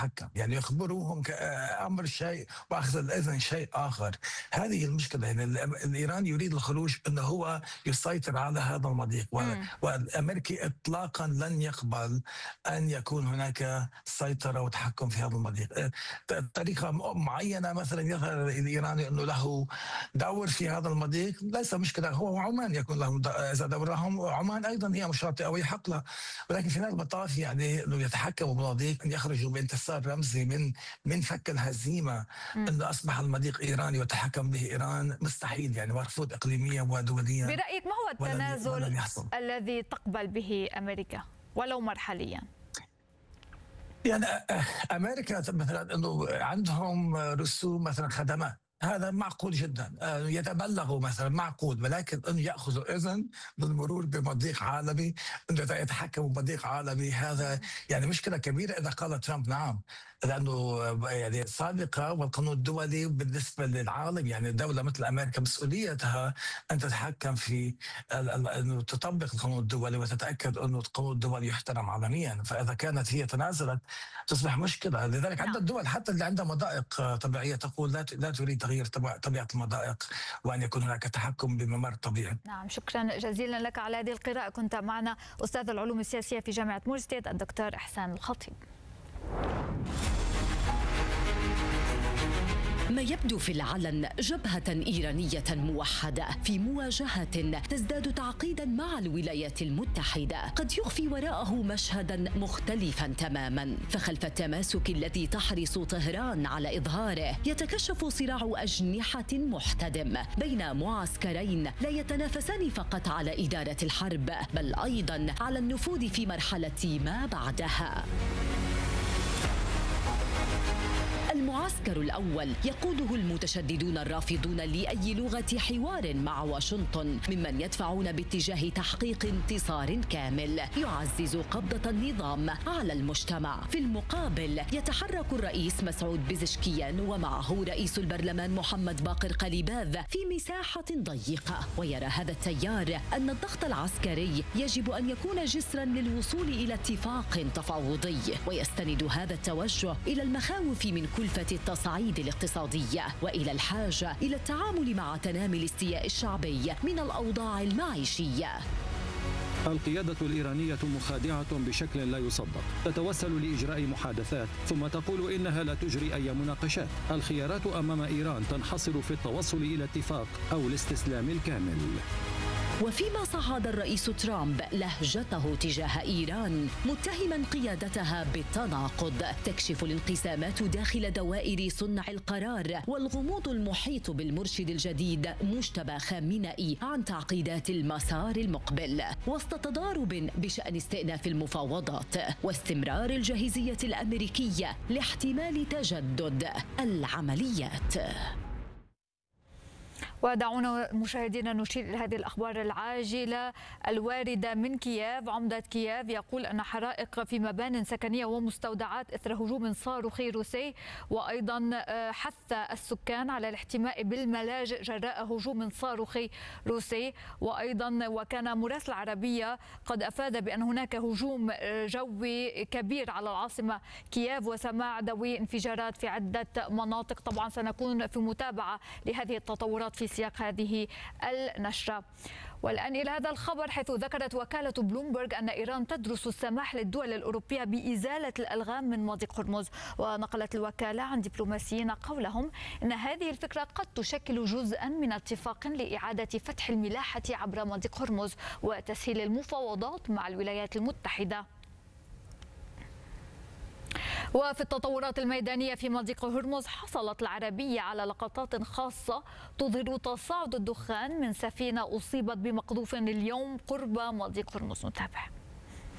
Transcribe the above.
يتحكم، يعني يخبروهم أمر شيء وأخذ الإذن شيء آخر. هذه المشكلة، يعني الإيراني يريد الخروج أنه هو يسيطر على هذا المضيق، والأمريكي إطلاقا لن يقبل أن يكون هناك سيطرة وتحكم في هذا المضيق. طريقة معينة مثلا يظهر الإيراني أنه له دور في هذا المضيق، ليس مشكلة، هو وعمان يكون لهم إذا دور لهم، وعمان أيضا هي مشاطئة ويحق له، ولكن في نهاية المطاف يعني أنه يتحكموا بالمضيق، أن يخرجوا بانتصار رمزي من فك الهزيمة، أنه أصبح المضيق إيراني وتحكم به إيران، مستحيل، يعني مرفوض إقليميا ودوليا. برأيك ما هو التنازل الذي تقبل به أمريكا ولو مرحليا؟ يعني أمريكا مثلا أنه عندهم رسوم مثلا خدمات، هذا معقول جدا، يتبلغوا مثلا معقول، ولكن أن يأخذوا إذن بالمرور بمضيق عالمي، أن يتحكموا بمضيق عالمي، هذا يعني مشكلة كبيرة إذا قال ترامب نعم، لأنه يعني سابقة والقانون الدولي بالنسبة للعالم، يعني دولة مثل أمريكا مسؤوليتها أن تتحكم في أنه تطبق القانون الدولي وتتأكد أنه القانون الدولي يحترم عالميا، فإذا كانت هي تنازلت تصبح مشكلة. لذلك عدة دول حتى اللي عندها مضائق طبيعية تقول لا تريد تغيير طبيعة المضائق، وأن يكون هناك تحكم بممر طبيعي. نعم، شكرا جزيلا لك على هذه القراءة. كنت معنا أستاذ العلوم السياسية في جامعة مورستيد الدكتور إحسان الخطيب. ما يبدو في العلن جبهة إيرانية موحدة في مواجهة تزداد تعقيدا مع الولايات المتحدة، قد يخفي وراءه مشهدا مختلفا تماما، فخلف التماسك الذي تحرص طهران على إظهاره يتكشف صراع أجنحة محتدم بين معسكرين لا يتنافسان فقط على إدارة الحرب، بل أيضا على النفوذ في مرحلة ما بعدها. المعسكر الأول يقوده المتشددون الرافضون لأي لغة حوار مع واشنطن، ممن يدفعون باتجاه تحقيق انتصار كامل يعزز قبضة النظام على المجتمع. في المقابل يتحرك الرئيس مسعود بزشكيان ومعه رئيس البرلمان محمد باقر قليباف في مساحة ضيقة، ويرى هذا التيار أن الضغط العسكري يجب أن يكون جسرا للوصول إلى اتفاق تفاوضي، ويستند هذا التوجه إلى المخاوف من كلفة التصعيد الاقتصادية وإلى الحاجة إلى التعامل مع تنامي الاستياء الشعبي من الأوضاع المعيشية. القيادة الإيرانية مخادعة بشكل لا يصدق، تتوسل لإجراء محادثات ثم تقول إنها لا تجري أي مناقشات. الخيارات أمام إيران تنحصر في التوصل إلى اتفاق أو الاستسلام الكامل. وفيما صعد الرئيس ترامب لهجته تجاه إيران متهما قيادتها بالتناقض، تكشف الانقسامات داخل دوائر صنع القرار والغموض المحيط بالمرشد الجديد مجتبى خامنئي عن تعقيدات المسار المقبل، وسط تضارب بشأن استئناف المفاوضات واستمرار الجاهزية الأمريكية لاحتمال تجدد العمليات. ودعونا مشاهدينا نشير إلى هذه الأخبار العاجلة الواردة من كييف. عمدة كييف يقول أن حرائق في مبان سكنية ومستودعات إثر هجوم صاروخي روسي، وأيضا حث السكان على الاحتماء بالملاجئ جراء هجوم صاروخي روسي. وأيضا وكان مراسل عربية قد أفاد بأن هناك هجوم جوي كبير على العاصمة كييف وسماع دوي انفجارات في عدة مناطق. طبعا سنكون في متابعة لهذه التطورات في سياق هذه النشرة. والآن إلى هذا الخبر، حيث ذكرت وكالة بلومبرغ أن إيران تدرس السماح للدول الأوروبية بإزالة الألغام من مضيق هرمز. ونقلت الوكالة عن دبلوماسيين قولهم أن هذه الفكرة قد تشكل جزءا من اتفاق لإعادة فتح الملاحة عبر مضيق هرمز وتسهيل المفاوضات مع الولايات المتحدة. وفي التطورات الميدانية في مضيق هرمز، حصلت العربية على لقطات خاصة تظهر تصاعد الدخان من سفينة أصيبت بمقذوف اليوم قرب مضيق هرمز. نتابع.